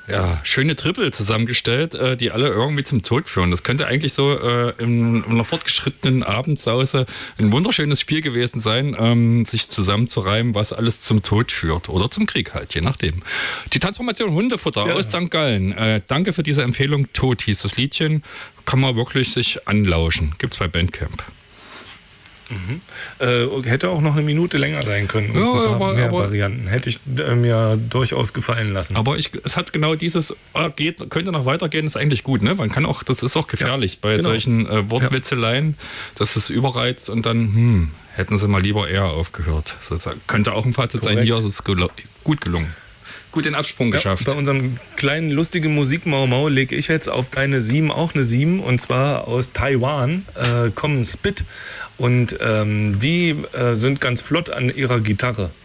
ja, schöne Triple zusammengestellt, die alle irgendwie zum Tod führen. Das könnte eigentlich so in einer fortgeschrittenen Abendsause ein wunderschönes Spiel gewesen sein, sich zusammenzureimen, was alles zum Tod führt. Oder zum Krieg halt, je nachdem. Die Transformation Hundefutter aus St. Gallen. Danke für diese Empfehlung. Tod hieß das Liedchen. Kann man wirklich sich anlauschen. Gibt's bei Bandcamp. Hätte auch noch eine Minute länger sein können. Und ein paar mehr Varianten. Hätte ich mir durchaus gefallen lassen. Aber es hat genau dieses, könnte noch weitergehen, ist eigentlich gut, ne? Man kann auch, das ist auch gefährlich bei solchen Wortwitzeleien, dass es überreizt und dann, hätten sie mal lieber eher aufgehört. Sozusagen. Könnte auch ein Fazit sein, hier ist es gut gelungen. Gut den Absprung geschafft. Bei unserem kleinen lustigen Musik-Mau-Mau lege ich jetzt auf deine 7 auch eine 7 und zwar aus Taiwan, kommen Spit und die sind ganz flott an ihrer Gitarre.